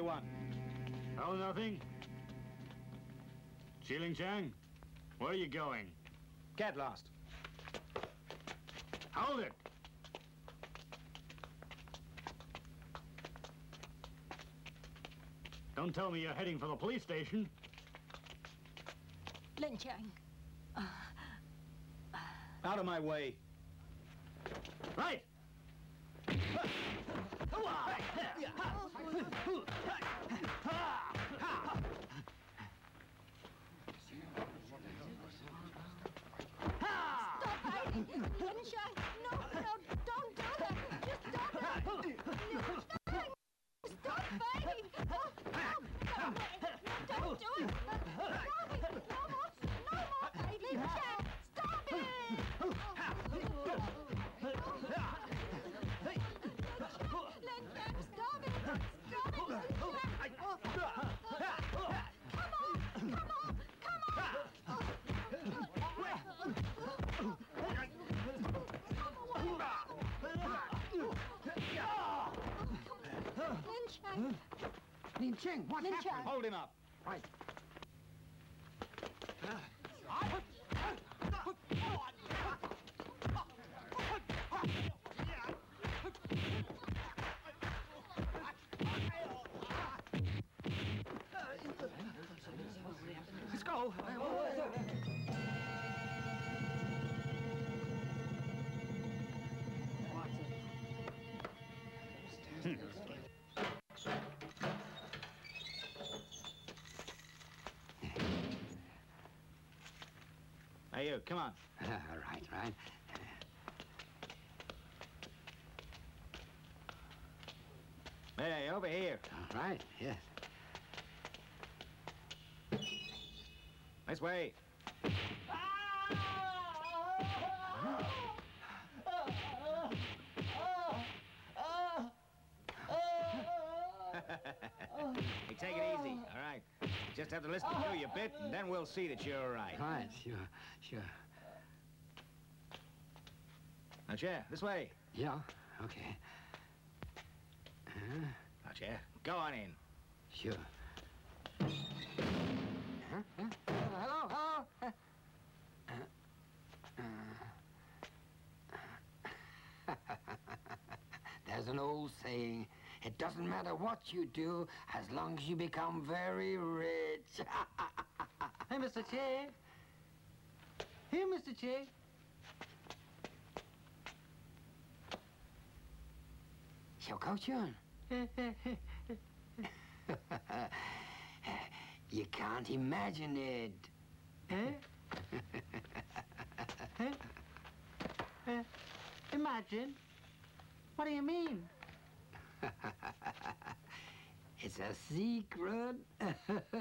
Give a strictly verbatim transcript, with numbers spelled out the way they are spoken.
you want? Oh, nothing. Xiling Chang, where are you going? Get lost. Hold it! Don't tell me you're heading for the police station. Lin Chang. Uh, Out of my way. Right! Stop fighting! Lin Chang! No, no, don't do that! Just stop it! Lin Chang! Stop fighting! Oh, no, no, no, don't do it! Stop it! No more, no more fighting! Lin Chang! Stop it! Lin Chang, stop it! Stop it, Lin Chang! Come on! Come on! Come on! Lin Chang! Lin Chang, what Lin happened? Chang! Hold him up. Right. Let's go. Hey, you, come on. right, right. Hey, over here. All right, yes. This way. Hey, take it easy, all right? You just have to listen to you a bit, and then we'll see that you're all right. Right, sure, sure. Now, chair, this way. Yeah, okay. Uh, Now, chair, go on in. sure. Huh? Huh? Uh, hello, hello. Uh, uh, There's an old saying, it doesn't matter what you do as long as you become very rich. Hey, Mister Che. Here, Mister Che. Xiao Gao Chun. You can't imagine it. Eh? Eh? Eh? Imagine? What do you mean? It's a secret.